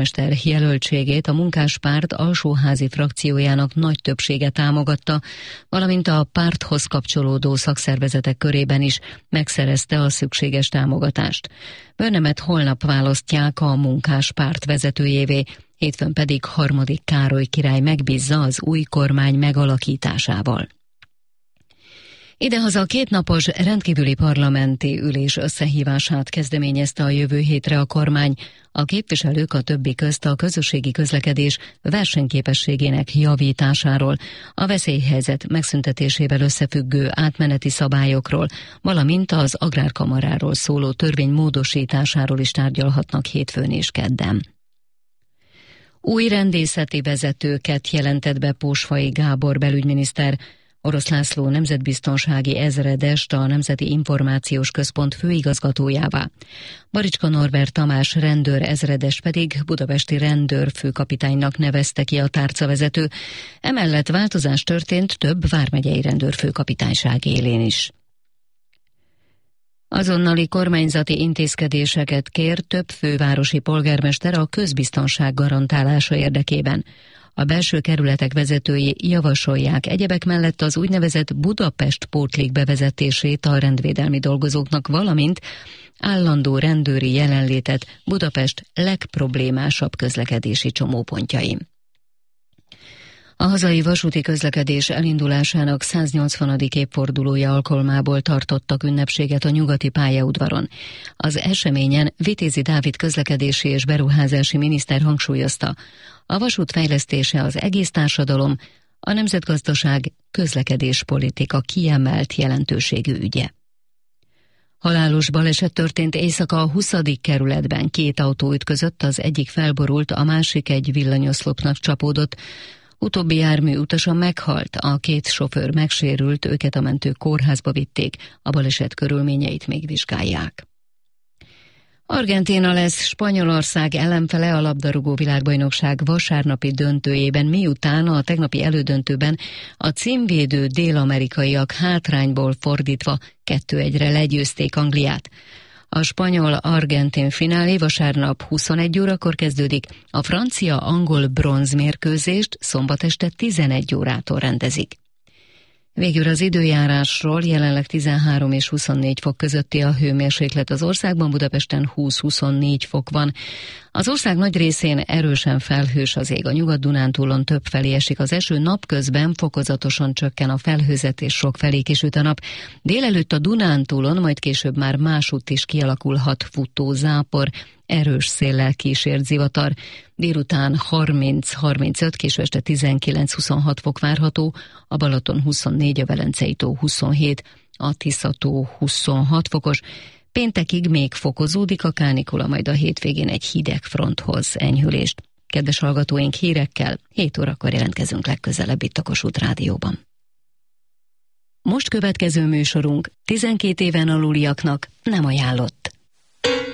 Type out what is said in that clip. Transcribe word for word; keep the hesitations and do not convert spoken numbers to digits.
Mester jelöltségét a Munkáspárt alsóházi frakciójának nagy többsége támogatta, valamint a párthoz kapcsolódó szakszervezetek körében is megszerezte a szükséges támogatást. Börnemet holnap választják a Munkáspárt vezetőjévé, hétfőn pedig Harmadik Károly király megbízza az új kormány megalakításával. Idehaza a kétnapos rendkívüli parlamenti ülés összehívását kezdeményezte a jövő hétre a kormány. A képviselők a többi közt a közösségi közlekedés versenyképességének javításáról, a veszélyhelyzet megszüntetésével összefüggő átmeneti szabályokról, valamint az agrárkamaráról szóló törvény módosításáról is tárgyalhatnak hétfőn és kedden. Új rendészeti vezetőket jelentett be Pósfai Gábor belügyminiszter. Orosz László nemzetbiztonsági ezredest a Nemzeti Információs Központ főigazgatójává. Baricska Norbert Tamás rendőr ezredes pedig budapesti rendőrfőkapitánynak nevezte ki a tárcavezető. Emellett változás történt több vármegyei rendőrfőkapitányság élén is. Azonnali kormányzati intézkedéseket kér több fővárosi polgármester a közbiztonság garantálása érdekében. A belső kerületek vezetői javasolják egyebek mellett az úgynevezett Budapest pótlék bevezetését a rendvédelmi dolgozóknak, valamint állandó rendőri jelenlétet Budapest legproblémásabb közlekedési csomópontjain. A hazai vasúti közlekedés elindulásának száznyolcvanadik évfordulója alkalmából tartottak ünnepséget a nyugati pályaudvaron. Az eseményen Vitézi Dávid közlekedési és beruházási miniszter hangsúlyozta, a vasút fejlesztése az egész társadalom, a nemzetgazdaság közlekedéspolitika kiemelt jelentőségű ügye. Halálos baleset történt éjszaka a huszadik kerületben, két autó ütközött, az egyik felborult, a másik egy villanyoszlopnak csapódott. Utóbbi jármű utasa meghalt, a két sofőr megsérült, őket a mentők kórházba vitték, a baleset körülményeit még vizsgálják. Argentína lesz Spanyolország ellenfele a labdarúgó világbajnokság vasárnapi döntőjében, miután a tegnapi elődöntőben a címvédő dél-amerikaiak hátrányból fordítva kettő egyre legyőzték Angliát. A spanyol-argentin finálé vasárnap huszonegy órakor kezdődik, a francia-angol bronzmérkőzést szombat este tizenegy órától rendezik. Végül az időjárásról: jelenleg tizenhárom és huszonnégy fok közötti a hőmérséklet az országban, Budapesten húsz-huszonnégy fok van. Az ország nagy részén erősen felhős az ég, a Nyugat-Dunántúlon többfelé esik az eső, napközben fokozatosan csökken a felhőzet és sokfelé kisüt a nap. Délelőtt a Dunántúlon, majd később már másutt is kialakulhat futó zápor, erős széllel kísért zivatar. Délután harminc-harmincöt, késő este tizenkilenc-huszonhat fok várható, a Balaton huszonnégy, a Velencei tó huszonhét, a Tisza tó huszonhat fokos. Péntekig még fokozódik a kánikula, majd a hétvégén egy hideg fronthoz enyhülést. Kedves hallgatóink, hírekkel hét órakor jelentkezünk legközelebb itt a Kossuth Rádióban. Most következő műsorunk tizenkét éven aluliaknak nem ajánlott.